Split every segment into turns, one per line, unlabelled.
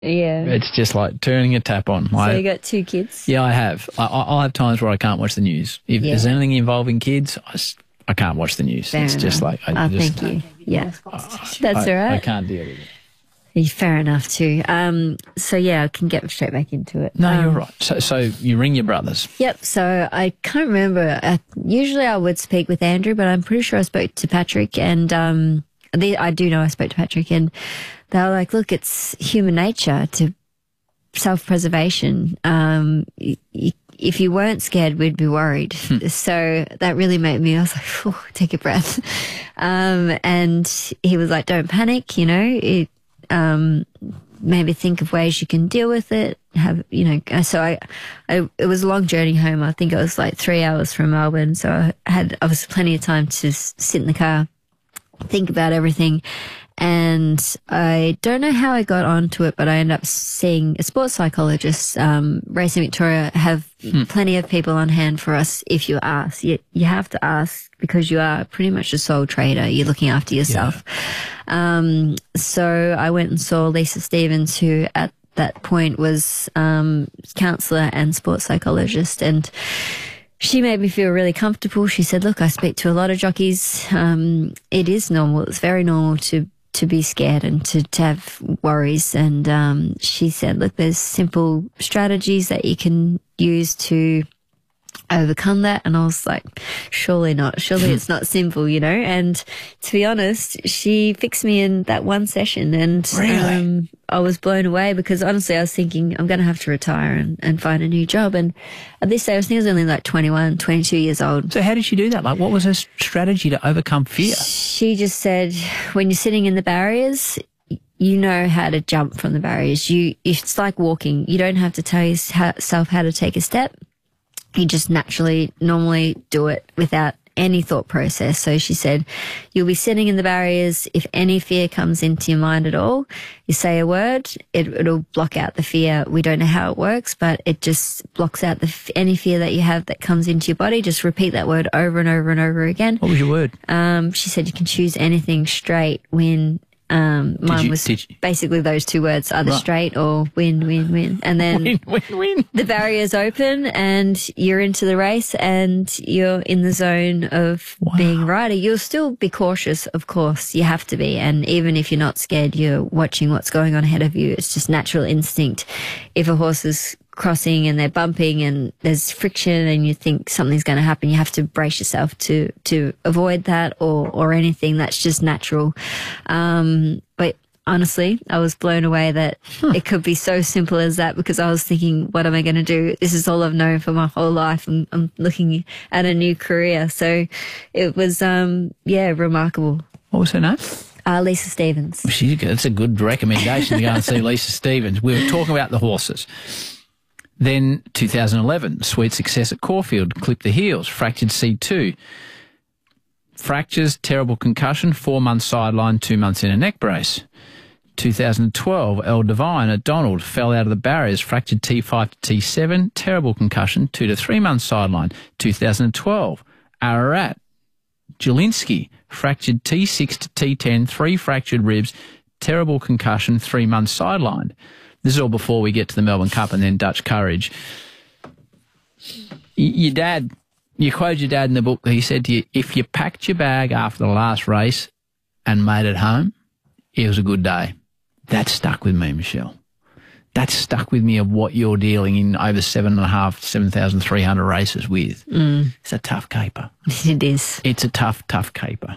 Yeah.
It's just like turning a tap on.
So you got 2 kids?
Yeah, I have. I'll have times where I can't watch the news. If there's anything involving kids, I can't watch the news.
Fair
it's
enough.
just like...
Thank you. Yeah. That's all right.
I can't deal with it.
Fair enough too. So yeah, I can get straight back into it.
No, you're right. So you ring your brothers.
Yep. So I can't remember. Usually I would speak with Andrew, but I'm pretty sure I spoke to Patrick, and I do know I spoke to Patrick, and they were like, "Look, it's human nature to self-preservation. If you weren't scared, we'd be worried." So that really made me. I was like, "Take a breath." And he was like, "Don't panic. You know maybe think of ways you can deal with it. So it was a long journey home. I think it was like 3 hours from Melbourne. So I had obviously plenty of time to sit in the car, think about everything. And I don't know how I got onto it, but I ended up seeing a sports psychologist. Racing Victoria have plenty of people on hand for us if you ask. You have to ask because you are pretty much a sole trader. You're looking after yourself. Yeah. So I went and saw Lisa Stevens, who at that point was counsellor and sports psychologist, and she made me feel really comfortable. She said, "Look, I speak to a lot of jockeys. It is normal. It's very normal to be scared and to have worries." And she said, "Look, there's simple strategies that you can use to overcome that." And I was like, surely not. Surely it's not simple, you know. And to be honest, she fixed me in that one session, and
really?
I was blown away, because honestly I was thinking I'm going to have to retire and find a new job. And at this stage I think I was only like 21, 22 years old.
So how did she do that? Like, what was her strategy to overcome fear?
She just said, when you're sitting in the barriers, you know how to jump from the barriers. It's like walking. You don't have to tell yourself how to take a step. You just normally do it without any thought process. So she said, you'll be sitting in the barriers. If any fear comes into your mind at all, you say a word, it'll block out the fear. We don't know how it works, but it just blocks out any fear that you have that comes into your body. Just repeat that word over and over and over again.
What was your word?
She said you can choose anything: straight, win. Mine was basically those 2 words, either straight or win, win, win. And then
win.
The barrier's open and you're into the race and you're in the zone of being rider. You'll still be cautious, of course. You have to be. And even if you're not scared, you're watching what's going on ahead of you. It's just natural instinct. If a horse is crossing and they're bumping and there's friction and you think something's going to happen, you have to brace yourself to avoid that or anything. That's just natural. But honestly, I was blown away that it could be so simple as that, because I was thinking, what am I going to do? This is all I've known for my whole life, and I'm looking at a new career. So it was, remarkable.
What was her name?
Lisa Stevens.
That's a good recommendation to go and see Lisa Stevens. We were talking about the horses. Then 2011, sweet success at Caulfield, clipped the heels, fractured C2. Fractures, terrible concussion, 4 months sideline, 2 months in a neck brace. 2012, El Divine at Donald, fell out of the barriers, fractured T5 to T7, terrible concussion, 2 to 3 months sideline. 2012, Ararat, Jelinski, fractured T6 to T10, 3 fractured ribs, terrible concussion, 3 months sidelined. This is all before we get to the Melbourne Cup and then Dutch Courage. Your dad, you quoted your dad in the book. He said to you, if you packed your bag after the last race and made it home, it was a good day. That stuck with me, Michelle. That stuck with me of what you're dealing in over 7,300 races with. It's a tough caper.
It is.
It's a tough caper.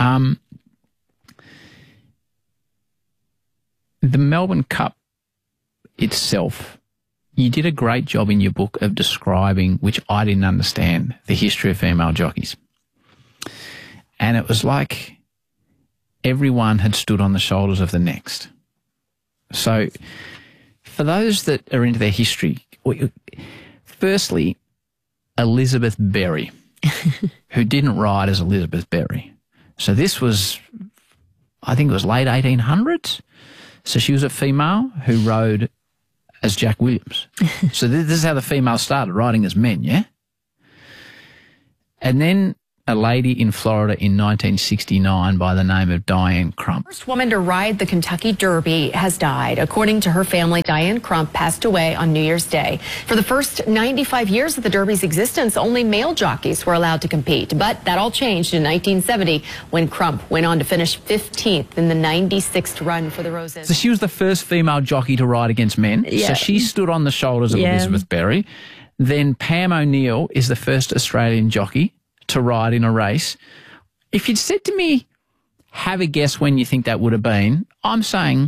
The Melbourne Cup itself, you did a great job in your book of describing, which I didn't understand, the history of female jockeys. And it was like everyone had stood on the shoulders of the next. So for those that are into their history, firstly, Elizabeth Berry, who didn't ride as Elizabeth Berry. So this was, I think it was late 1800s. So she was a female who rode as Jack Williams. So this is how the females started, riding as men, yeah? And then a lady in Florida in 1969 by the name of Diane Crump.
First woman to ride the Kentucky Derby has died. According to her family, Diane Crump passed away on New Year's Day. For the first 95 years of the Derby's existence, only male jockeys were allowed to compete. But that all changed in 1970 when Crump went on to finish 15th in the 96th run for the Roses.
So she was the first female jockey to ride against men.
Yeah.
So she stood on the shoulders of Elizabeth Berry. Then Pam O'Neill is the first Australian jockey to ride in a race. If you'd said to me, have a guess when you think that would have been, I'm saying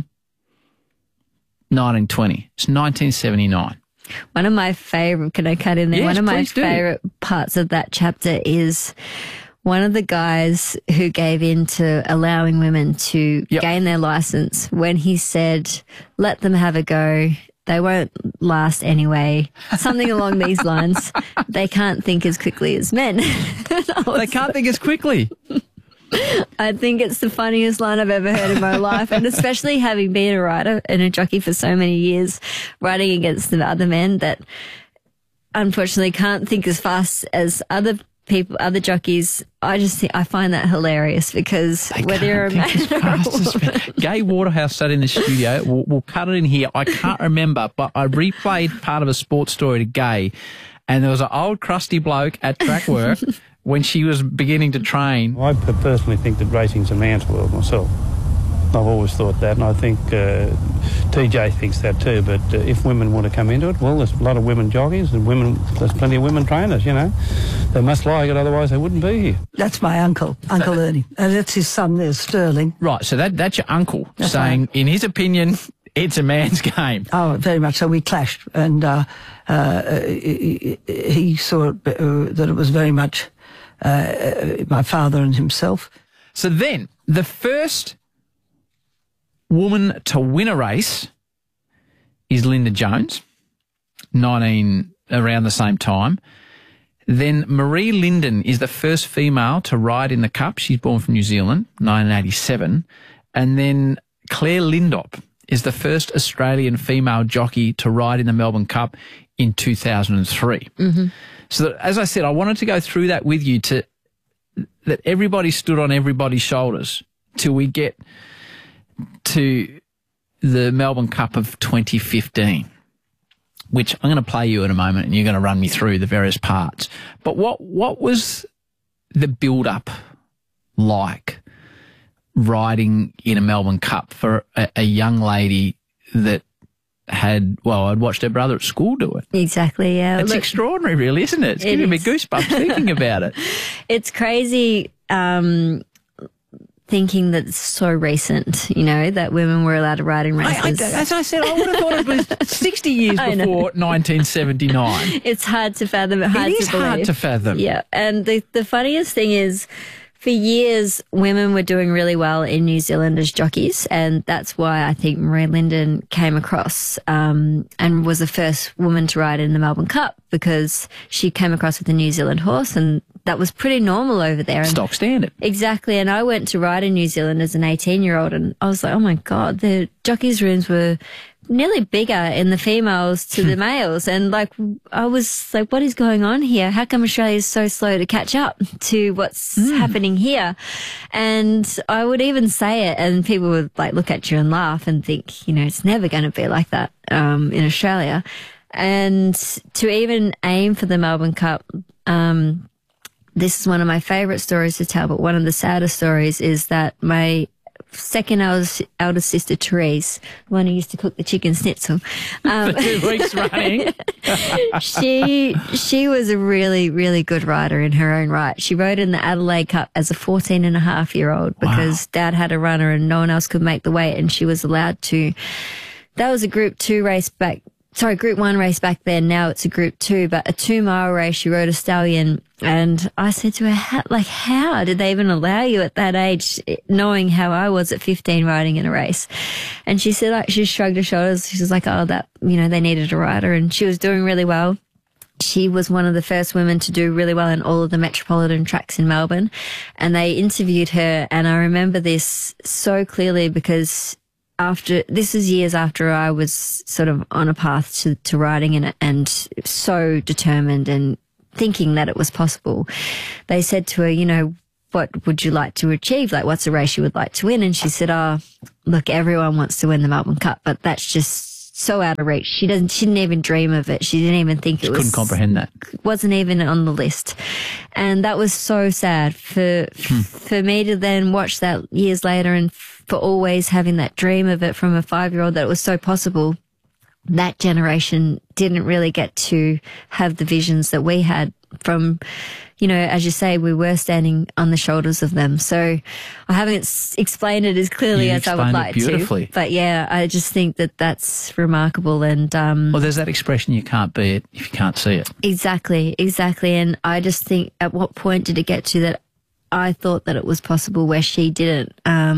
1920. It's 1979.
One of my favourite, can I cut in there?
Yes,
One of my
please do.
favourite parts of that chapter is one of the guys who gave in to allowing women to gain their licence when he said, let them have a go. They won't last anyway. Something along these lines. They can't think as quickly as men.
They can't think as quickly.
I think it's the funniest line I've ever heard in my life. And especially having been a rider and a jockey for so many years, riding against the other men that unfortunately can't think as fast as other people, other jockeys. I find that hilarious because whether you're a man or a woman.
Gay Waterhouse sat in the studio. We'll cut it in here. I can't remember, but I replayed part of a sports story to Gay, and there was an old crusty bloke at track work when she was beginning to train.
I personally think that racing's a man's world myself. I've always thought that, and I think TJ thinks that too. But if women want to come into it, well, there's a lot of women jockeys and there's plenty of women trainers, you know. They must like it, otherwise they wouldn't be here.
That's my uncle, Uncle Ernie. And that's his son there, Sterling.
Right, so that's your uncle saying, in his opinion, it's a man's game.
Oh, very much so. We clashed, and he saw that it was very much my father and himself.
So then, the first woman to win a race is Linda Jones, around the same time. Then Marie Linden is the first female to ride in the Cup. She's born from New Zealand, 1987. And then Claire Lindop is the first Australian female jockey to ride in the Melbourne Cup in 2003. Mm-hmm. So that, as I said, I wanted to go through that with you that everybody stood on everybody's shoulders till we get to the Melbourne Cup of 2015, which I'm going to play you in a moment, and you're going to run me through the various parts. But what was the build-up like riding in a Melbourne Cup for a young lady that I'd watched her brother at school do it.
Exactly, yeah.
It's extraordinary, really, isn't it? It's giving me goosebumps thinking about it.
It's crazy thinking that it's so recent, you know, that women were allowed to ride in races.
As I said, I would have thought it was 60 years before 1979.
It's hard to fathom. It
is hard to fathom.
Yeah, and the funniest thing is, for years, women were doing really well in New Zealand as jockeys, and that's why I think Marie Linden came across and was the first woman to ride in the Melbourne Cup, because she came across with a New Zealand horse, and that was pretty normal over there.
Stock standard.
Exactly, and I went to ride in New Zealand as an 18-year-old, and I was like, oh my God, the jockeys' rooms were nearly bigger in the females to the males. And like, I was like, what is going on here? How come Australia is so slow to catch up to what's happening here? And I would even say it, and people would like look at you and laugh and think, you know, it's never going to be like that in Australia. And to even aim for the Melbourne Cup, this is one of my favourite stories to tell, but one of the saddest stories is that my second eldest sister, Therese, the one who used to cook the chicken schnitzel.
For 2 weeks running.
She was a really, really good rider in her own right. She rode in the Adelaide Cup as a 14-and-a-half-year-old because Dad had a runner and no one else could make the weight, and she was allowed to. That was a Group 1 race back then. Now it's a Group 2, but a 2-mile race. She rode a stallion. And I said to her, how did they even allow you at that age, knowing how I was at 15 riding in a race? And she said, she shrugged her shoulders. She was like, they needed a rider, and she was doing really well. She was one of the first women to do really well in all of the metropolitan tracks in Melbourne. And they interviewed her, and I remember this so clearly because this was years after I was sort of on a path to riding in it, and so determined and thinking that it was possible. They said to her, you know, what would you like to achieve? Like, what's a race you would like to win? And she said, oh, look, everyone wants to win the Melbourne Cup, but that's just so out of reach. She didn't even dream of it. She didn't even think it was.
Couldn't comprehend that.
Wasn't even on the list. And that was so sad for me to then watch that years later, and for always having that dream of it from a 5-year-old that it was so possible. That generation didn't really get to have the visions that we had from, you know, as you say, we were standing on the shoulders of them. So I haven't explained it as clearly as I would like to. But yeah, I just think that that's remarkable. And
well, there's that expression, you can't be it if you can't see it.
Exactly. And I just think, at what point did it get to that I thought that it was possible where she didn't?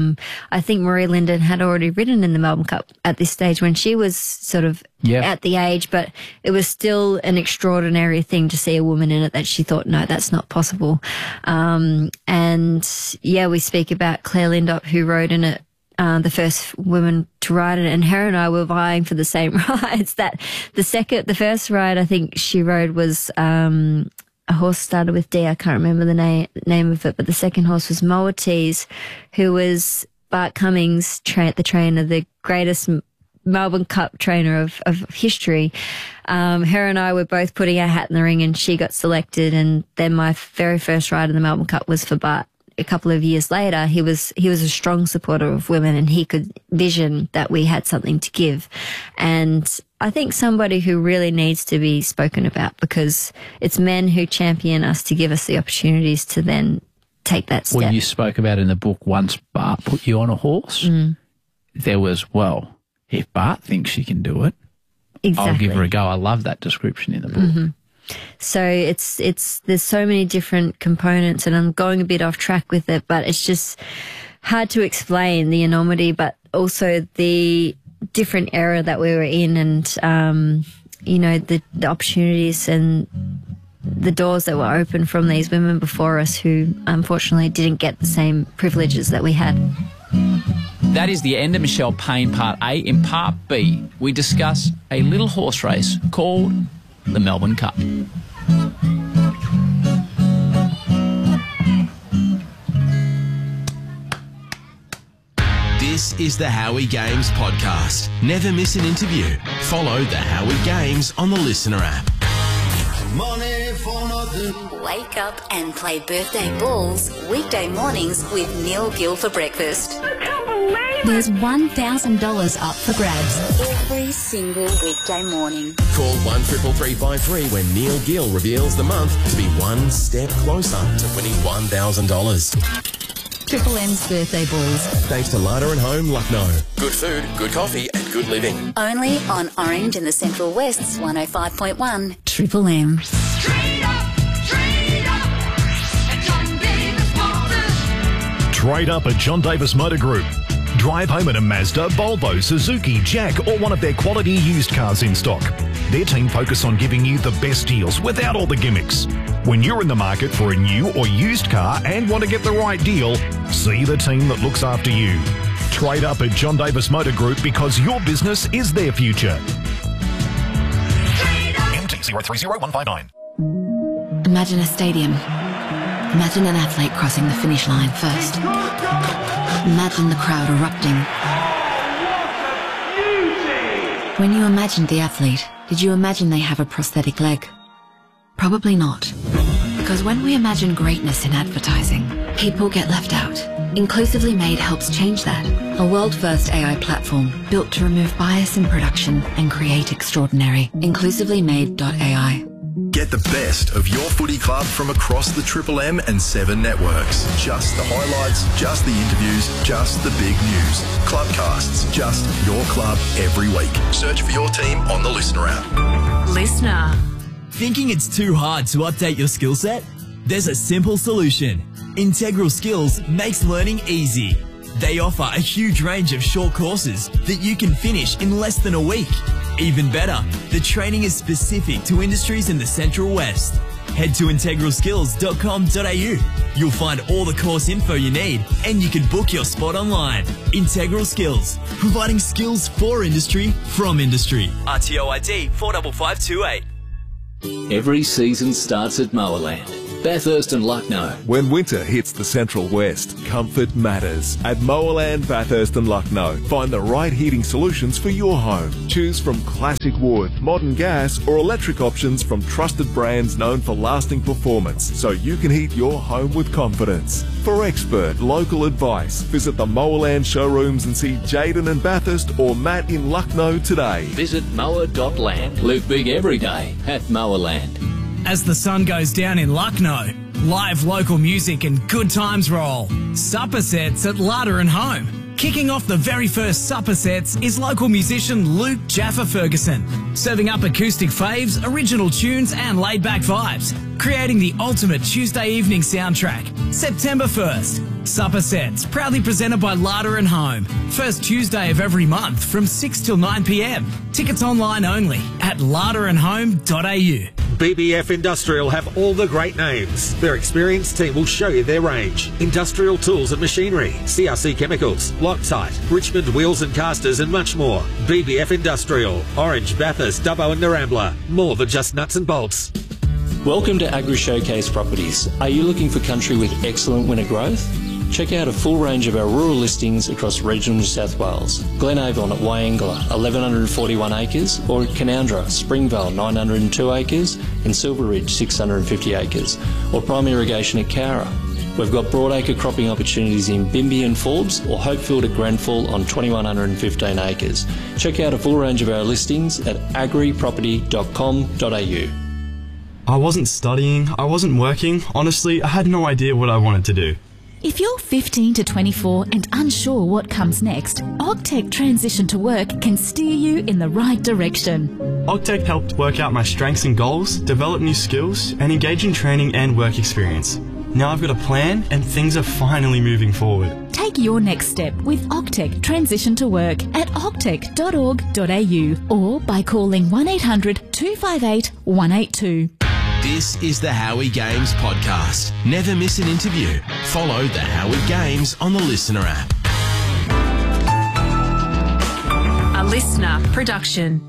I think Marie Linden had already ridden in the Melbourne Cup at this stage when she was sort of at the age, but it was still an extraordinary thing to see a woman in it that she thought, no, that's not possible. And yeah, we speak about Claire Lindop, who rode in it, the first woman to ride it, and her and I were vying for the same rides. That the first ride I think she rode was a horse started with D. I can't remember the name of it, but the second horse was Moatees, who was Bart Cummings, the trainer, the greatest Melbourne Cup trainer of history. Her and I were both putting our hat in the ring, and she got selected. And then my very first ride in the Melbourne Cup was for Bart. A couple of years later, he was a strong supporter of women, and he could vision that we had something to give. And I think somebody who really needs to be spoken about, because it's men who champion us to give us the opportunities to then take that step.
Well, you spoke about in the book, once Bart put you on a horse, there was, well, if Bart thinks she can do it,
exactly.
I'll give her a go. I love that description in the book.
So there's so many different components, and I'm going a bit off track with it, but it's just hard to explain the enormity, but also the different era that we were in, and you know, the opportunities and the doors that were open from these women before us who unfortunately didn't get the same privileges that we had.
That is the end of Michelle Payne Part A. In Part B, we discuss a little horse race called the Melbourne Cup.
This is the Howie Games podcast. Never miss an interview. Follow the Howie Games on the Listener app.
Money for nothing.
Wake up and play birthday balls weekday mornings with Neil Gill for breakfast. There's $1,000 up for grabs every single weekday morning.
Call 133353 when Neil Gill reveals the month to be one step closer to winning $1,000.
Triple M's birthday balls.
Thanks to Larder and Home, Lucknow. Good food, good coffee and good living.
Only on Orange and the Central West's 105.1 Triple M.
Trade up at John Davis Motors.
Trade up at John Davis Motor Group. Drive home in a Mazda, Volvo, Suzuki, Jack, or one of their quality used cars in stock. Their team focus on giving you the best deals without all the gimmicks. When you're in the market for a new or used car and want to get the right deal, see the team that looks after you. Trade up at John Davis Motor Group, because your business is their future. MT 030159.
Imagine a stadium. Imagine an athlete crossing the finish line first. Imagine the crowd erupting. When you imagined the athlete, did you imagine they have a prosthetic leg? Probably not. Because when we imagine greatness in advertising, people get left out. Inclusively Made helps change that. A world-first AI platform built to remove bias in production and create extraordinary. InclusivelyMade.ai.
Get the best of your footy club from across the Triple M and 7 networks. Just the highlights, just the interviews, just the big news. Clubcasts, just your club every week. Search for your team on the Listener app.
Listener.
Thinking it's too hard to update your skill set? There's a simple solution. Integral Skills makes learning easy. They offer a huge range of short courses that you can finish in less than a week. Even better, the training is specific to industries in the Central West. Head to integralskills.com.au. You'll find all the course info you need, and you can book your spot online. Integral Skills, providing skills for industry from industry. RTO ID 45528.
Every season starts at Mowerland, Bathurst and Lucknow.
When winter hits the Central West, comfort matters. At Mowerland, Bathurst and Lucknow, find the right heating solutions for your home. Choose from classic wood, modern gas or electric options from trusted brands known for lasting performance, so you can heat your home with confidence. For expert local advice, visit the Mowerland showrooms and see Jaden in Bathurst or Matt in Lucknow today.
Visit mower.land. Live big every day at Mowerland.
As the sun goes down in Lucknow, live local music and good times roll. Supper sets at Larder and Home. Kicking off the very first supper sets is local musician Luke Jaffa Ferguson, serving up acoustic faves, original tunes and laid-back vibes, creating the ultimate Tuesday evening soundtrack. September 1st, Supper Sets, proudly presented by Larder and Home. First Tuesday of every month from 6 till 9 p.m. Tickets online only at larderandhome.au.
BBF Industrial have all the great names. Their experienced team will show you their range. Industrial tools and machinery, CRC chemicals, Loctite, Richmond wheels and casters and much more. BBF Industrial, Orange, Bathurst, Dubbo and Narambla. More than just nuts and bolts.
Welcome to Agri Showcase Properties. Are you looking for country with excellent winter growth? Check out a full range of our rural listings across regional New South Wales. Glenavon at Wyangla, 1,141 acres, or at Canowindra, Springvale, 902 acres, and Silver Ridge, 650 acres, or prime irrigation at Cowra. We've got broadacre cropping opportunities in Bimby and Forbes, or Hopefield at Grenfell on 2,115 acres. Check out a full range of our listings at agriproperty.com.au.
I wasn't studying, I wasn't working. Honestly, I had no idea what I wanted to do.
If you're 15 to 24 and unsure what comes next, Ogtech Transition to Work can steer you in the right direction.
Ogtech helped work out my strengths and goals, develop new skills, and engage in training and work experience. Now I've got a plan and things are finally moving forward.
Take your next step with Ogtech Transition to Work at ogtech.org.au or by calling 1800 258 182.
This is the Howie Games podcast. Never miss an interview. Follow the Howie Games on the Listener app.
A listener production.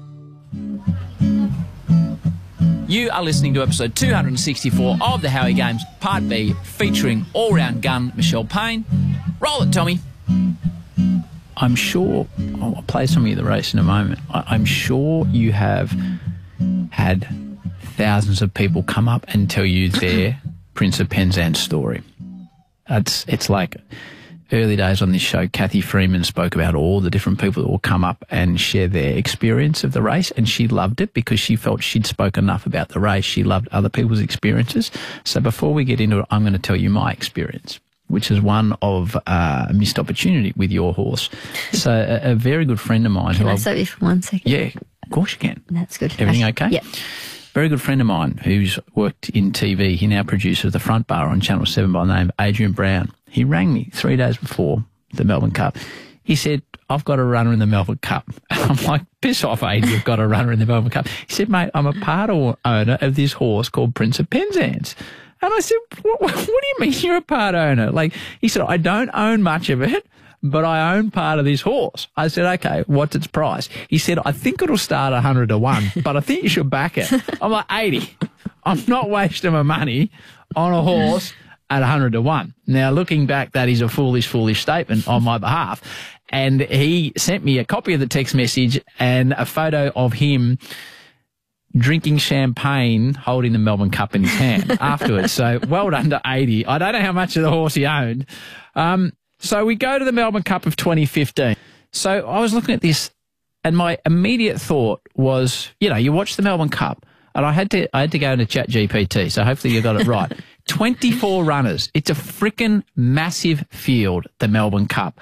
You are listening to episode 264 of the Howie Games, Part B, featuring all-round gun Michelle Payne. Roll it, Tommy. I'm sure, I'll play some of the race in a moment. I'm sure you have had thousands of people come up and tell you their Prince of Penzance story. It's like early days on this show, Kathy Freeman spoke about all the different people that will come up and share their experience of the race, and she loved it because she felt she'd spoken enough about the race. She loved other people's experiences. So before we get into it, I'm going to tell you my experience, which is one of a missed opportunity with your horse. So a very good friend of mine.
Can I stop you for 1 second?
Yeah, of course you can.
That's good.
Everything okay?
Yeah.
Very good friend of mine who's worked in TV. He now produces The Front Bar on Channel 7 by the name Adrian Brown. He rang me 3 days before the Melbourne Cup. He said, I've got a runner in the Melbourne Cup. And I'm like, piss off, Adrian, you've got a runner in the Melbourne Cup. He said, mate, I'm a part owner of this horse called Prince of Penzance. And I said, what do you mean you're a part owner? Like, he said, I don't own much of it, but I own part of this horse. I said, okay, what's its price? He said, I think it'll start 100 to 1, but I think you should back it. I'm like, 80. I'm not wasting my money on a horse at 100 to 1. Now, looking back, that is a foolish statement on my behalf. And he sent me a copy of the text message and a photo of him drinking champagne, holding the Melbourne Cup in his hand afterwards. So well done to 80. I don't know how much of the horse he owned. So we go to the Melbourne Cup of 2015. So I was looking at this and my immediate thought was, you know, you watch the Melbourne Cup and I had to go into ChatGPT, so hopefully you got it right. 24 runners. It's a freaking massive field, the Melbourne Cup.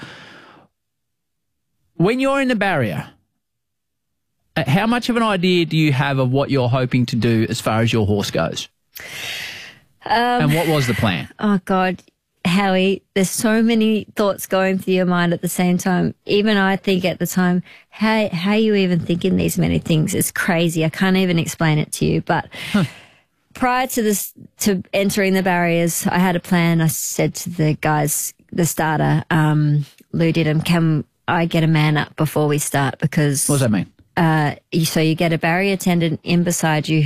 When you're in the barrier, how much of an idea do you have of what you're hoping to do as far as your horse goes? And what was the plan?
Oh, God. Howie, there's so many thoughts going through your mind at the same time. Even I think at the time, how are you even thinking these many things? It's crazy. I can't even explain it to you. But prior to this, to entering the barriers, I had a plan. I said to the guys, the starter, Lou Didham, can I get a man up before we start? Because
what does that mean?
So you get a barrier attendant in beside you who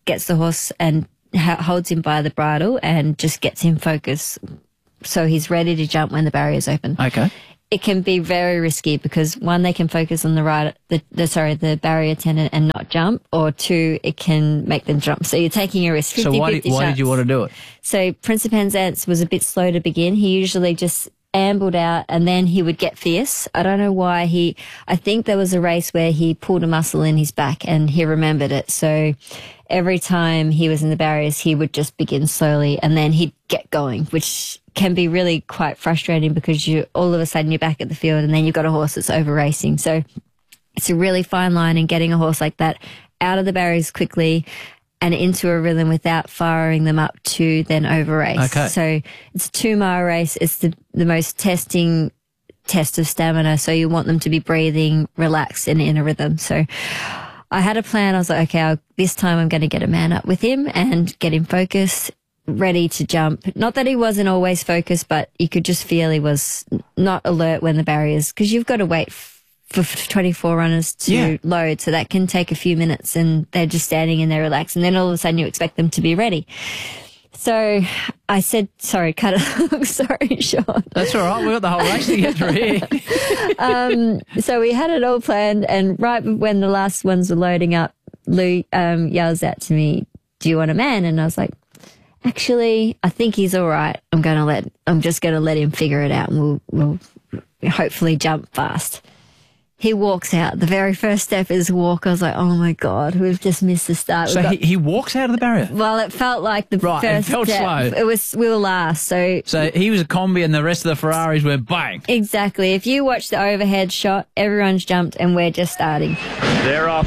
gets the horse and holds him by the bridle and just gets him focused so he's ready to jump when the barrier's open.
Okay.
It can be very risky because one, they can focus on the barrier tendon and not jump, or two, it can make them jump. So you're taking a risk. 50-50
So why did you want to do it?
So Prince of Penzance was a bit slow to begin. He usually just ambled out and then he would get fierce. I don't know why I think there was a race where he pulled a muscle in his back and he remembered it. So every time he was in the barriers, he would just begin slowly and then he'd get going, which can be really quite frustrating because all of a sudden you're back at the field and then you've got a horse that's over racing. So it's a really fine line in getting a horse like that out of the barriers quickly and into a rhythm without firing them up to then over race.
Okay.
So it's a 2-mile race. It's the most testing test of stamina. So you want them to be breathing, relaxed and in a rhythm. So I had a plan. I was like, okay, this time I'm going to get a man up with him and get him focused, ready to jump. Not that he wasn't always focused, but you could just feel he was not alert when the barriers, because you've got to wait for 24 runners to load. So that can take a few minutes and they're just standing and they're relaxed. And then all of a sudden you expect them to be ready. So I said, sorry, cut it. Sorry, Sean.
That's all right. We've got the whole race to get through here.
So we had it all planned. And right when the last ones were loading up, Lou yells out to me, do you want a man? And I was like, actually, I think he's all right. I'm just going to let him figure it out and we'll hopefully jump fast. He walks out. The very first step is walk. I was like, oh my God, we've just missed the start.
So he walks out of the barrier?
Well, it felt like the first
it felt
step.
slow.
We were last. So
he was a combi and the rest of the Ferraris went bang.
Exactly. If you watch the overhead shot, everyone's jumped and we're just starting.
They're off.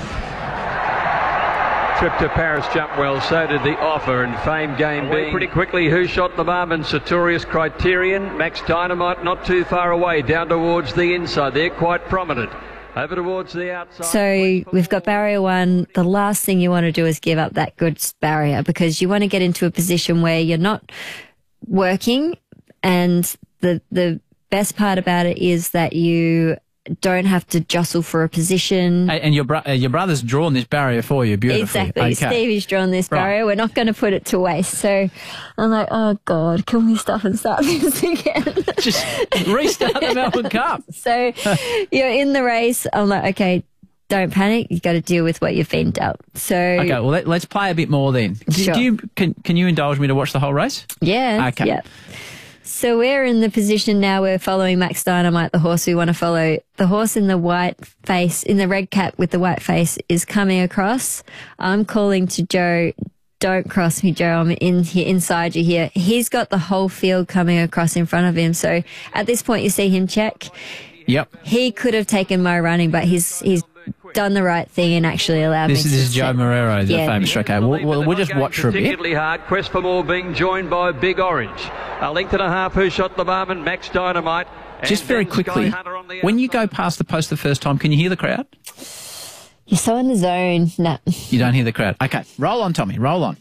Trip to Paris jumped well, so did the Offer and Fame Game being pretty quickly. Who Shot the Bum and Sartorius Criterion. Max Dynamite not too far away, down towards the inside. They're quite prominent. Over towards the outside.
So we've got barrier 1. The last thing you want to do is give up that good barrier because you want to get into a position where you're not working, and the best part about it is that you don't have to jostle for a position.
And your brother's drawn this barrier for you beautifully.
Exactly.
Okay.
Stevie's drawn this barrier. We're not going to put it to waste. So I'm like, oh God, can we stop and start this again?
Just restart the Melbourne Cup.
So you're in the race. I'm like, okay, don't panic. You've got to deal with what you've been dealt. So
okay, well let's play a bit more then.
Sure.
Can you indulge me to watch the whole race?
Yeah.
Okay.
Yeah. So we're in the position now, we're following Max Dynamite, the horse we want to follow. The horse in the white face, in the red cap with the white face, is coming across. I'm calling to Joe, don't cross me, Joe. I'm in here, inside you here. He's got the whole field coming across in front of him. So at this point, you see him check.
Yep.
He could have taken my running, but he's done the right thing and actually allowed me to.
This is Joe Marrero, the
Yeah.
famous tracker. We'll just watch for a bit.
Particularly hard. Quest for More being joined by Big Orange. A length and a half. Who Shot the Bum and Max Dynamite.
Just very quickly, when you go past the post the first time, can you hear the crowd?
You're so in the zone. No.
You don't hear the crowd. Okay, roll on, Tommy, roll on.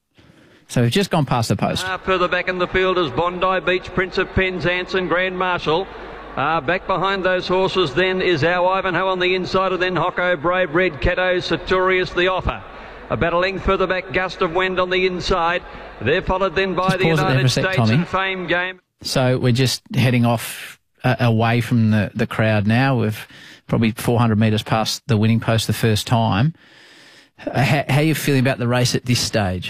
So we've just gone past the post.
Further back in the field is Bondi Beach, Prince of Penzance and Grand Marshal. Back behind those horses then is our Ivanhoe on the inside, and then Hocko, Brave, Red Cato, Sartorius, the Offer. About a length further back, Gust of Wind on the inside. They're followed then by
Just
the
pause it there for
United
a sec,
States
Tommy.
and Fame Game.
So we're just heading off away from the crowd now. We've probably 400 metres past the winning post the first time. How are you feeling about the race at this stage?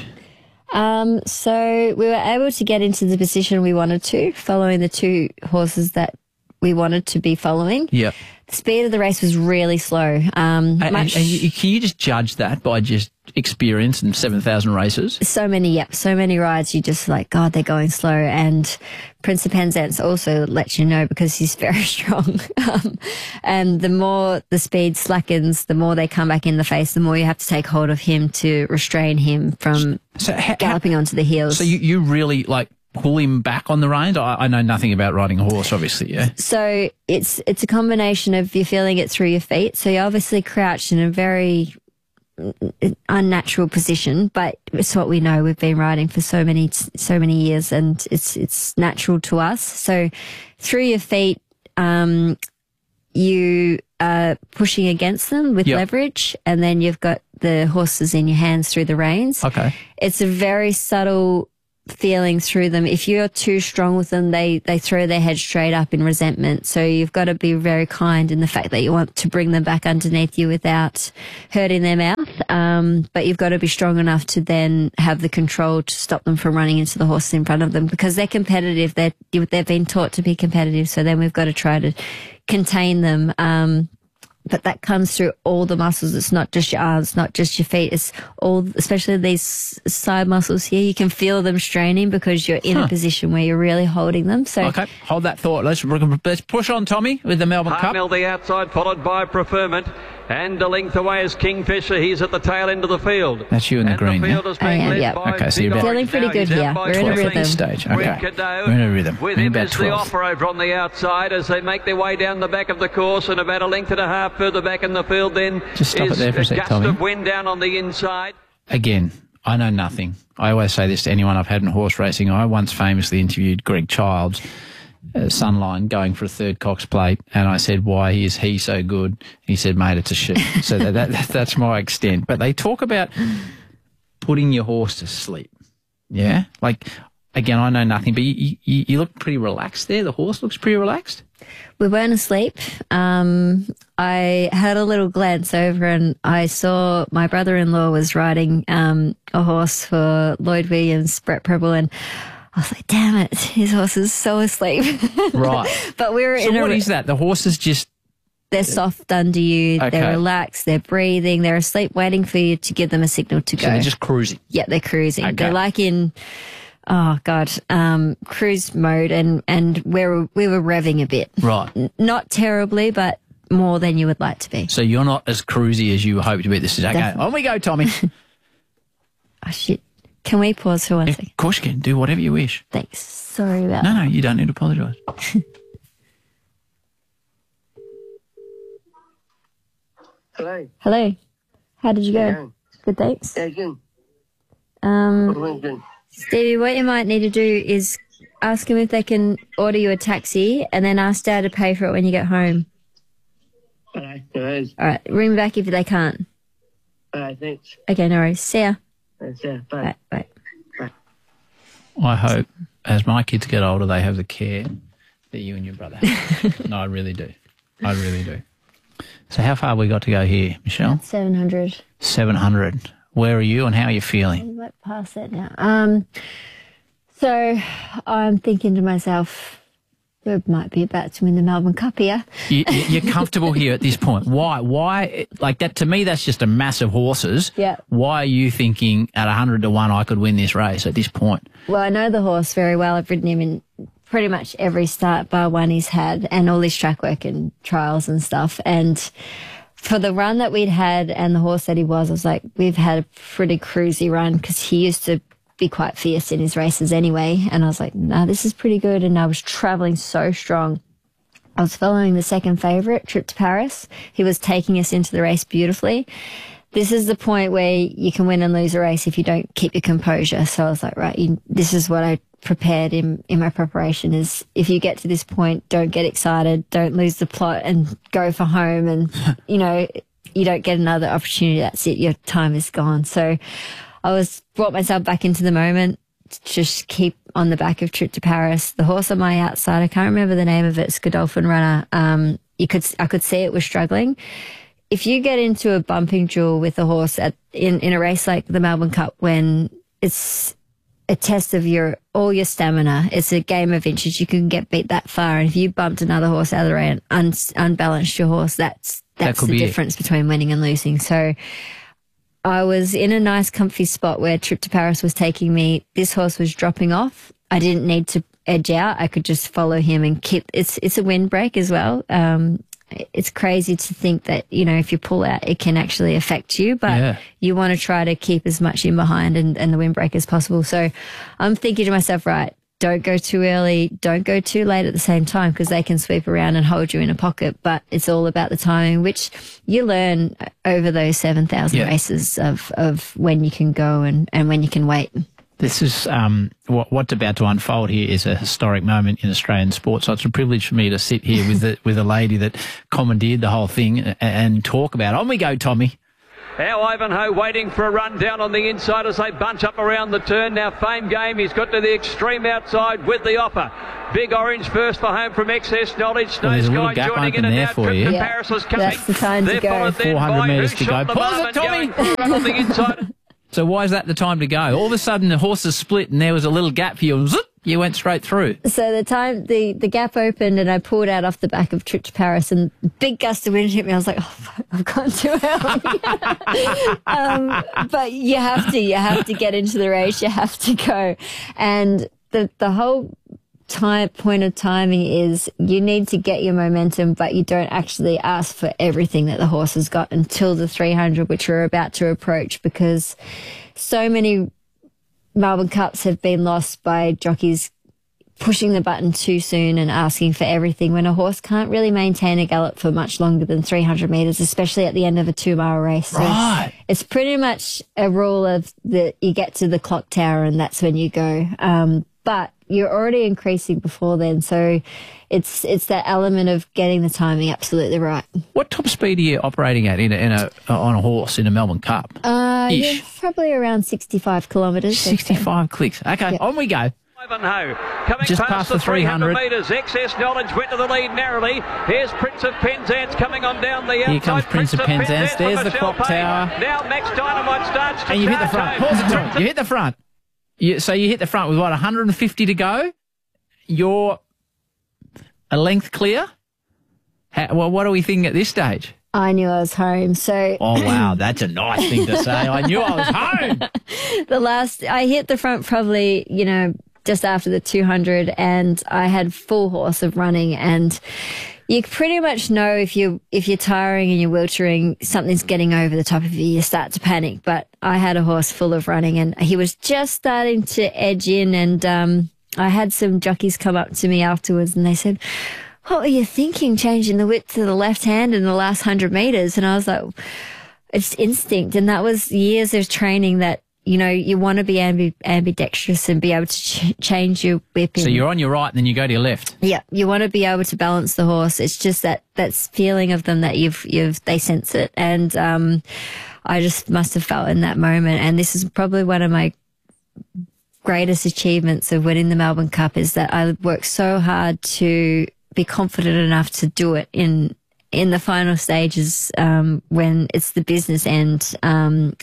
So we were able to get into the position we wanted to, following the two horses that we wanted to be following.
Yeah.
The speed of the race was really slow.
And can you just judge that by just experience and 7,000 races?
So many rides. You just like, God, they're going slow. And Prince of Penzance also lets you know because he's very strong. And the more the speed slackens, the more they come back in the face, the more you have to take hold of him to restrain him from galloping onto the heels.
So you really pull him back on the reins? I know nothing about riding a horse, obviously, yeah.
So it's a combination of you feeling it through your feet. So you're obviously crouched in a very unnatural position, but it's what we know. We've been riding for so many years, and it's natural to us. So through your feet, you are pushing against them with leverage, and then you've got the horses in your hands through the reins.
Okay.
It's a very subtle feeling through them. If you're too strong with them, they throw their head straight up in resentment. So you've got to be very kind in the fact that you want to bring them back underneath you without hurting their mouth. But you've got to be strong enough to then have the control to stop them from running into the horses in front of them, because they're competitive. They've been taught to be competitive. So then we've got to try to contain them. But that comes through all the muscles. It's not just your arms, not just your feet. It's all, especially these side muscles here. You can feel them straining because you're in a position where you're really holding them. So
okay, hold that thought. Let's push on, Tommy, with the Melbourne Cup.
Hartnell the outside, followed by Preferment. And a length away is Kingfisher. He's at the tail end of the field.
That's you in the green.
The field is being led by
Okay, so you're
feeling pretty good here. We're in a rhythm.
Stage. Okay. We're in a rhythm.
With
We're
him
about
is the
12.
offer over on the outside as they make their way down the back of the course, and about a length and a half further back in the field then
Just stop it there for a sec,
gust
Tommy.
of wind down on the inside.
Again, I know nothing. I always say this to anyone I've had in horse racing. I once famously interviewed Greg Childs, Sunline, going for a third Cox Plate, and I said, why is he so good? He said, mate, it's a sheep. So that's my extent. But they talk about putting your horse to sleep. Yeah? Like, again, I know nothing, but you look pretty relaxed there. The horse looks pretty relaxed.
We weren't asleep. I had a little glance over and I saw my brother-in-law was riding a horse for Lloyd Williams, Brett Preble, and I was like, damn it, his horse is so asleep.
Right.
But we were
So what is that? The horse is just...
They're soft under you.
Okay.
They're relaxed. They're breathing. They're asleep, waiting for you to give them a signal to go.
So they're just cruising.
Yeah, they're cruising.
Okay.
They're like in, cruise mode, and we were revving a bit.
Right.
Not terribly, but more than you would like to be.
So you're not as cruisy as you hope to be. This is okay.
Definitely.
On we go, Tommy.
Oh, shit. Can we pause for one second?
Of course you can. Do whatever you wish.
Thanks. Sorry about
No, you don't need to apologise.
Hello.
Hello. How did you go?
Yeah.
Good, thanks.
Yeah, good. Good.
Stevie, what you might need to do is ask them if they can order you a taxi and then ask Dad to pay for it when you get home.
All right, no worries.
All right, ring me back if they can't.
All right, thanks.
Okay, no worries. See ya.
Thanks, yeah, bye.
Bye.
I hope as my kids get older, they have the care that you and your brother have. No, I really do. I really do. So how far have we got to go here, Michelle?
700.
700. Where are you and how are you
I
feeling?
might pass that now. So I'm thinking to myself, we might be about to win the Melbourne Cup here.
You're comfortable here at this point. Why? Why? Like that, to me, that's just a mass of horses.
Yeah.
Why are you thinking at 100 to 1 I could win this race at this point?
Well, I know the horse very well. I've ridden him in pretty much every start bar one he's had, and all his track work and trials and stuff. And for the run that we'd had and the horse that he was, I was like, we've had a pretty cruisy run, because he used to be quite fierce in his races anyway. And I was like, no, this is pretty good. And I was traveling so strong. I was following the second favourite, Trip to Paris. He was taking us into the race beautifully. This is the point where you can win and lose a race if you don't keep your composure. So I was like, right, this is what I prepared in my preparation, is if you get to this point, don't get excited, don't lose the plot and go for home. And, you don't get another opportunity. That's it. Your time is gone. So I brought myself back into the moment, just keep on the back of Trip to Paris. The horse on my outside, I can't remember the name of it, Godolphin Runner. I could see it was struggling. If you get into a bumping duel with a horse in a race like the Melbourne Cup, when it's a test of all your stamina, it's a game of inches, you can get beat that far. And if you bumped another horse out of the way and unbalanced your horse, that's the difference between winning and losing. So I was in a nice comfy spot where Trip to Paris was taking me. This horse was dropping off. I didn't need to edge out. I could just follow him and keep. It's a windbreak as well. It's crazy to think that, if you pull out, it can actually affect you, but you want to try to keep as much in behind and the windbreak as possible. So I'm thinking to myself, right, don't go too early, don't go too late at the same time, because they can sweep around and hold you in a pocket. But it's all about the timing, which you learn over those 7,000 races of when you can go and when you can wait.
This is what's about to unfold here is a historic moment in Australian sports. So it's a privilege for me to sit here with a lady that commandeered the whole thing and talk about it. On we go, Tommy.
Now Ivanhoe waiting for a run down on the inside as they bunch up around the turn. Now Fame Game, he's got to the extreme outside with the offer. Big Orange first for home from Excess Knowledge. Snow Sky joining in and now Trip to Paris is coming.
That's the time to go.
400 metres to go. Pause it, Tommy!
On the inside.
So why is that the time to go? All of a sudden the horses split and there was a little gap for you and zip, you went straight through.
So the time the gap opened and I pulled out off the back of Trip to Paris and big gust of wind hit me. I was like, oh, fuck, I've gone too early. But you have to get into the race. You have to go. And the whole point of timing is you need to get your momentum, but you don't actually ask for everything that the horse has got until the 300, which we're about to approach, because so many Melbourne Cups have been lost by jockeys pushing the button too soon and asking for everything when a horse can't really maintain a gallop for much longer than 300 metres, especially at the end of a 2-mile race. So
Right.
it's pretty much a rule of that you get to the clock tower and that's when you go. But you're already increasing before then, so it's that element of getting the timing absolutely right.
What top speed are you operating at on a horse in a Melbourne Cup?
You're probably around 65 kilometres.
65 clicks. Okay,
Yep.
on we go.
Ivanhoe coming
Just
past
past the 300
metres. Excess Knowledge went to the lead narrowly. Here's Prince of Penzance coming on down the outside.
Here comes Prince of Penzance.
for
There's the
Michelle
clock
Payne.
tower.
Now Max Dynamite starts to
And you hit the
charge
front.
home.
Pause it, Tom. You hit the front. So you hit the front with, 150 to go? You're a length clear? What do we think at this stage?
I knew I was home, so...
Oh, wow, that's a nice thing to say. I knew I was home.
I hit the front probably, just after the 200, and I had full horse of running, and you pretty much know if you're tiring and you're wiltering, something's getting over the top of you, you start to panic. But I had a horse full of running, and he was just starting to edge in, and I had some jockeys come up to me afterwards, and they said, what were you thinking, changing the width to the left hand in the last 100 metres? And I was like, it's instinct. And that was years of training that, you want to be ambidextrous and be able to change your whip.
So you're on your right and then you go to your left.
Yeah, you want to be able to balance the horse. It's just that feeling of them that they sense it. And I just must have felt in that moment. And this is probably one of my greatest achievements of winning the Melbourne Cup, is that I worked so hard to be confident enough to do it in the final stages, when it's the business end. And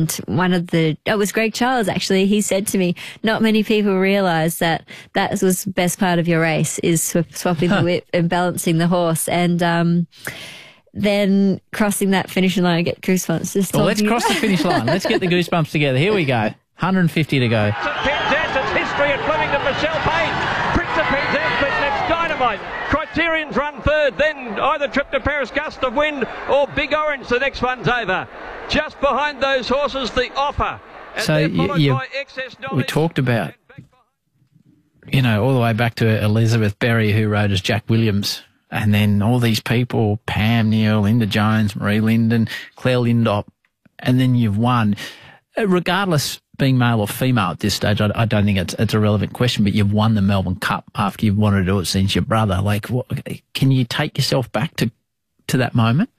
it was Greg Charles, actually. He said to me, not many people realise that was the best part of your race, is swapping the whip and balancing the horse. And then crossing that finishing line, I get goosebumps.
Well, let's cross the finish line. Let's get the goosebumps together. Here we go. 150 to go.
Penzance, it's history at Flemington. Michelle Payne. Prince of Penzance, but next Dynamite. Criterion's run third, then either Trip to Paris, Gust of Wind, or Big Orange. The next one's over. Just behind those horses, the offer. And
So we talked about, all the way back to Elizabeth Berry, who rode as Jack Williams, and then all these people, Pam Neal, Linda Jones, Marie Linden, Claire Lindop, and then you've won. Regardless being male or female at this stage, I don't think it's a relevant question, but you've won the Melbourne Cup after you've wanted to do it since your brother. Can you take yourself back to that moment?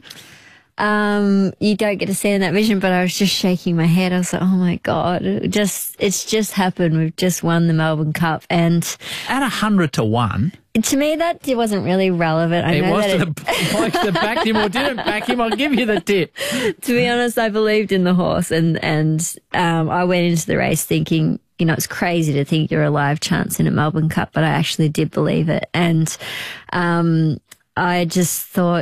You don't get to see in that vision, but I was just shaking my head. I was like, oh my God, it's just happened. We've just won the Melbourne Cup. And
at 100 to 1,
to me, that wasn't really relevant. I know
was
that
to the blokes that backed him or didn't back him. I'll give you the tip.
To be honest, I believed in the horse, and I went into the race thinking, it's crazy to think you're a live chance in a Melbourne Cup, but I actually did believe it. And I just thought,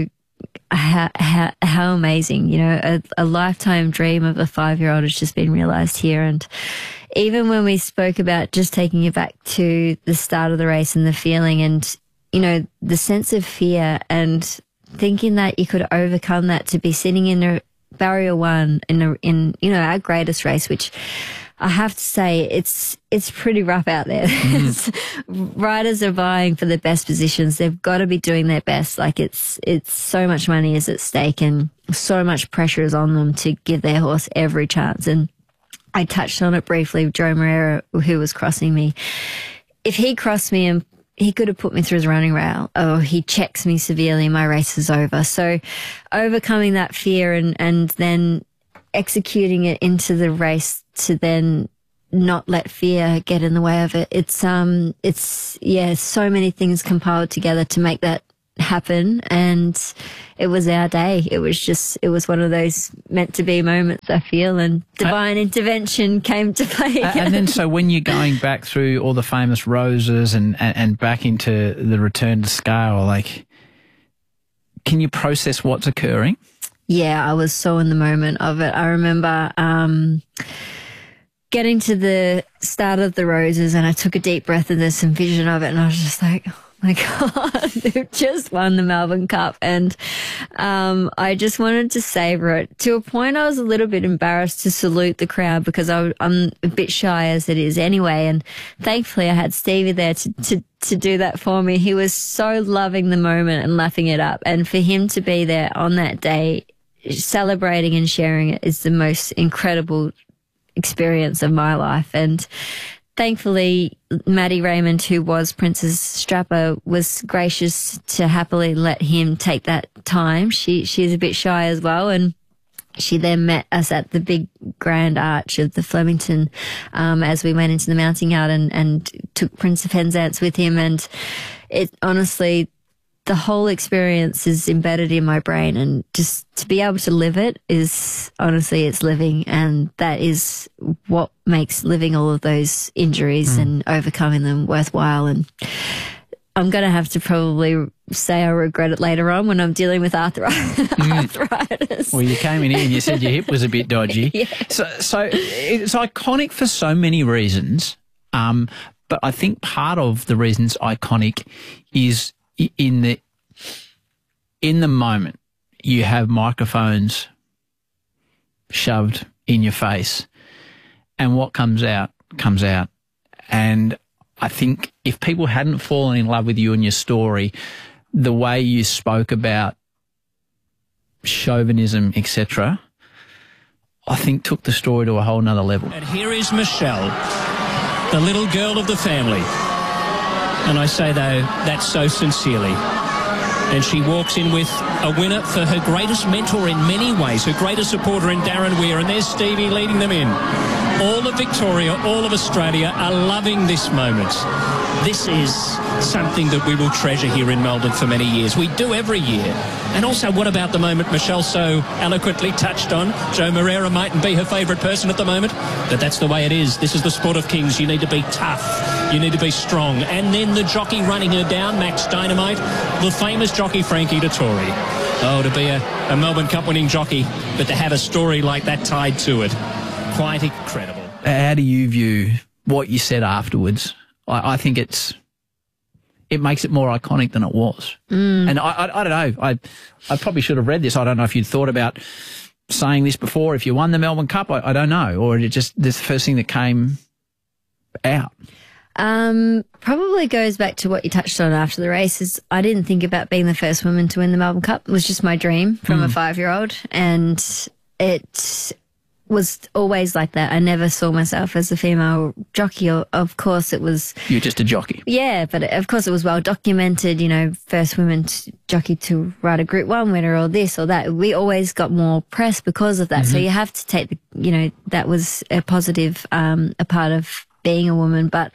how amazing, a lifetime dream of a 5-year-old has just been realised here. And even when we spoke about just taking you back to the start of the race and the feeling and, the sense of fear and thinking that you could overcome that, to be sitting in a barrier 1 in our greatest race, which I have to say it's pretty rough out there. Riders are vying for the best positions. They've got to be doing their best. It's so much money is at stake and so much pressure is on them to give their horse every chance. And I touched on it briefly, Joe Moreira, who was crossing me. If he crossed me and he could have put me through the running rail, or he checks me severely and my race is over. So overcoming that fear and then executing it into the race to then not let fear get in the way of it. It's so many things compiled together to make that happen, and it was our day. It was one of those meant to be moments, I feel, and divine intervention came to play.
And then so when you're going back through all the famous roses and back into the return to scale, like, can you process what's occurring?
Yeah, I was so in the moment of it. I remember getting to the start of the roses, and I took a deep breath and there's some vision of it, and I was just like, oh my God, they've just won the Melbourne Cup. And I just wanted to savour it. To a point, I was a little bit embarrassed to salute the crowd because I'm a bit shy as it is anyway. And thankfully I had Stevie there to do that for me. He was so loving the moment and laughing it up. And for him to be there on that day, celebrating and sharing it, is the most incredible experience of my life. And thankfully, Maddie Raymond, who was Prince's strapper, was gracious to happily let him take that time. She's a bit shy as well, and she then met us at the big grand arch of the Flemington as we went into the mounting yard and took Prince of Penzance with him. And it honestly, the whole experience is embedded in my brain, and just to be able to live it is, honestly, it's living. And that is what makes living all of those injuries and overcoming them worthwhile. And I'm going to have to probably say I regret it later on when I'm dealing with arthritis.
Well, you came in here and you said your hip was a bit dodgy.
Yeah.
So it's iconic for so many reasons. But I think part of the reason it's iconic is in the moment you have microphones shoved in your face, and what comes out comes out. And I think if people hadn't fallen in love with you and your story, the way you spoke about chauvinism, etc., I think took the story to a whole nother level.
And here is Michelle, the little girl of the family. And I say, though, that so sincerely. And she walks in with a winner for her greatest mentor in many ways, her greatest supporter in Darren Weir. And there's Stevie leading them in. All of Victoria, all of Australia are loving this moment. This is something that we will treasure here in Melbourne for many years. We do every year. And also, what about the moment Michelle so eloquently touched on? Joe Moreira mightn't be her favourite person at the moment, but that's the way it is. This is the sport of kings. You need to be tough. You need to be strong. And then the jockey running her down, Max Dynamite, the famous jockey Frankie Dettori. Oh, to be a Melbourne Cup winning jockey, but to have a story like that tied to it. Quite incredible.
How do you view what you said afterwards? I think it makes it more iconic than it was. And I don't know. I probably should have read this. I don't know if you'd thought about saying this before, if you won the Melbourne Cup. I don't know. Or it just this the first thing that came out?
Probably goes back to what you touched on after the race. Is I didn't think about being the first woman to win the Melbourne Cup. It was just my dream from a 5-year-old. And it was always like that. I never saw myself as a female jockey. Of course, it was...
You're just a jockey.
Yeah, but of course it was well documented, first women jockey to ride a Group 1 winner or this or that. We always got more press because of that. So you have to take that was a positive, a part of being a woman. But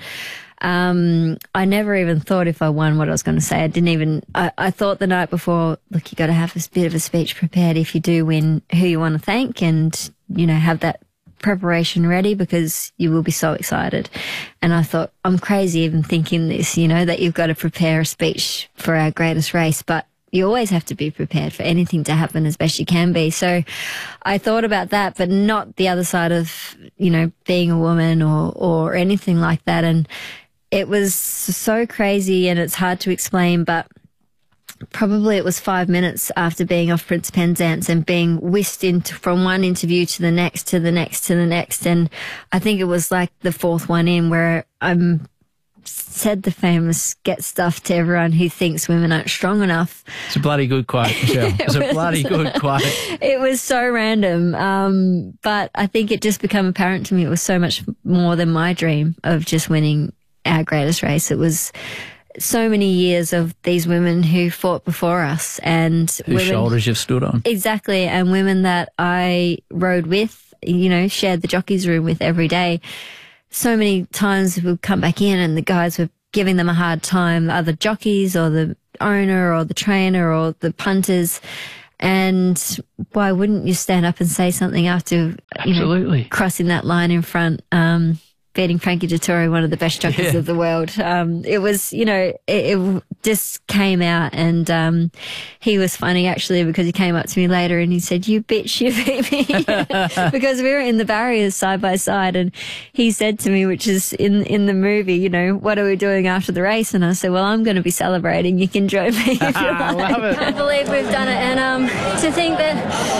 I never even thought if I won what I was going to say. I didn't even... I thought the night before, look, you got to have a bit of a speech prepared if you do win, who you want to thank, and have that preparation ready because you will be so excited. And I thought, I'm crazy even thinking this, that you've got to prepare a speech for our greatest race, but you always have to be prepared for anything to happen as best you can be. So I thought about that, but not the other side of, being a woman or anything like that. And it was so crazy and it's hard to explain, but probably it was 5 minutes after being off Prince Penzance and being whisked from one interview to the next, to the next, to the next. And I think it was like the fourth one in where I'm said the famous "get stuff to everyone who thinks women aren't strong enough."
It's a bloody good quote, Michelle. It's a bloody good quote.
It was so random, but I think it just became apparent to me it was so much more than my dream of just winning our greatest race. It was so many years of these women who fought before us and
Whose shoulders you've stood on.
Exactly, and women that I rode with, you know, shared the jockey's room with every day. So many times we'd come back in and the guys were giving them a hard time, either jockeys or the owner or the trainer or the punters. And why wouldn't you stand up and say something after, you know, crossing that line in front, beating Frankie Dettori, one of the best jockeys of the world. It was, you know, it just came out, and he was funny actually because he came up to me later and he said, "You bitch, you beat me," because we were in the barriers side by side, and he said to me, which is in the movie, you know, "What are we doing after the race?" And I said, "Well, I'm going to be celebrating. You can join me if you like." I love it. I can't believe we've done it, and to think that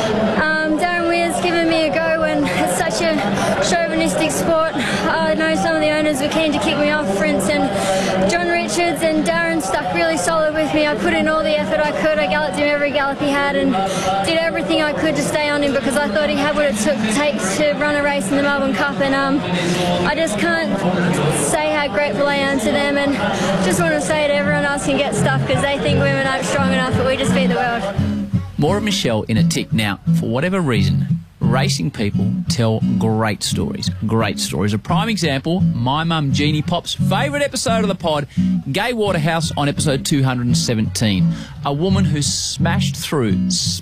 Darren Weir's given me a go when it's such a chauvinistic sport. I know some of the owners were keen to kick me off, for instance, John Richards, and Darren stuck really solid with me. I put in all the effort I could. I galloped him every gallop he had and did everything I could to stay on him because I thought he had what it takes to run a race in the Melbourne Cup, and I just can't say how grateful I am to them, and just want to say to everyone else can get stuff because they think women aren't strong enough, but we just beat the world.
More of Michelle in a tick. Now, for whatever reason, racing people tell great stories. Great stories. A prime example, my mum Jeannie Pop's favourite episode of the pod, Gay Waterhouse on episode 217. A woman who smashed through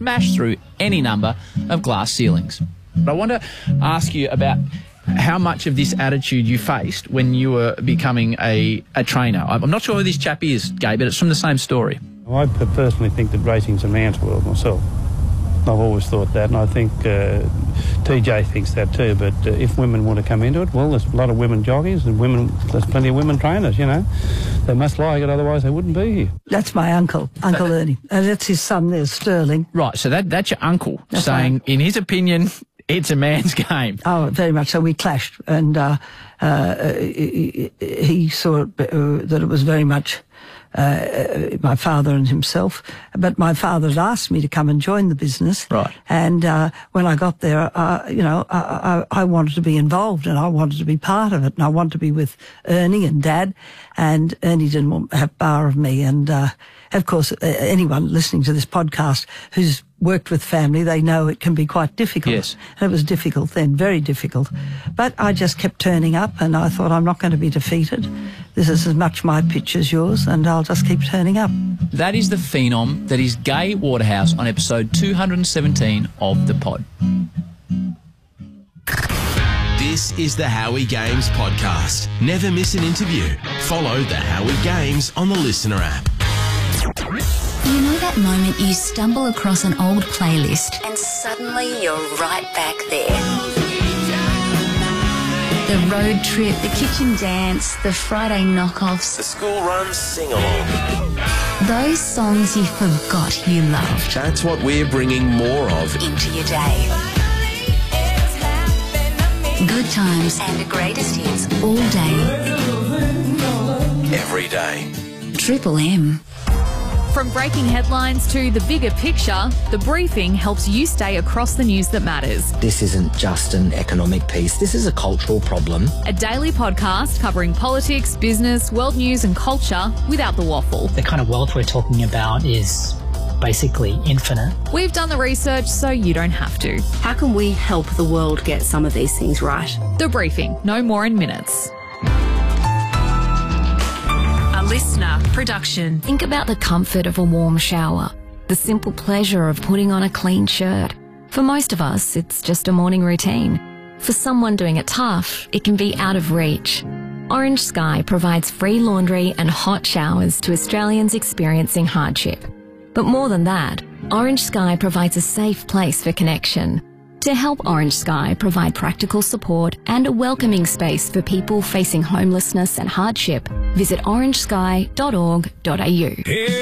any number of glass ceilings. But I want to ask you about how much of this attitude you faced when you were becoming a trainer. I'm not sure who this chap is, Gay, but it's from the same story.
I personally think that racing's a man's world myself. I've always thought that, and I think TJ thinks that too, but if women want to come into it, well, there's a lot of women jockeys and there's plenty of women trainers, you know. They must like it, otherwise they wouldn't be here.
That's my uncle, Uncle Ernie. That's his son there, Sterling.
Right, so that's your uncle saying, in his opinion, it's a man's game.
Oh, very much so. We clashed, and he saw that it was very much my father and himself, but my father had asked me to come and join the business.
Right.
And when I got there, you know, I wanted to be involved and I wanted to be part of it, and I wanted to be with Ernie and Dad, and Ernie didn't want to have bar of me. And of course, anyone listening to this podcast who's worked with family, they know it can be quite difficult.
Yes.
And it was difficult then, very difficult. But I just kept turning up, and I thought, I'm not going to be defeated. This is as much my pitch as yours, and I'll just keep turning up.
That is the phenom that is Gay Waterhouse on episode 217 of the pod.
This is the Howie Games podcast. Never miss an interview. Follow the Howie Games on the Listener app.
You know that moment you stumble across an old playlist and suddenly you're right back there? The road trip, the kitchen dance, the Friday knockoffs.
The school run sing-along.
Those songs you forgot you loved.
That's what we're bringing more of
into your day. Good times and the greatest hits all day.
every day.
Triple M.
From breaking headlines to the bigger picture, The Briefing helps you stay across the news that matters.
This isn't just an economic piece, this is a cultural problem.
A daily podcast covering politics, business, world news and culture without the waffle.
The kind of wealth we're talking about is basically infinite.
We've done the research so you don't have to.
How can we help the world get some of these things right?
The Briefing, no more in minutes. Listener production.
Think about the comfort of a warm shower, the simple pleasure of putting on a clean shirt. For most of us, it's just a morning routine. For someone doing it tough, it can be out of reach. Orange Sky provides free laundry and hot showers to Australians experiencing hardship. But more than that, Orange Sky provides a safe place for connection. To help Orange Sky provide practical support and a welcoming space for people facing homelessness and hardship, visit orangesky.org.au.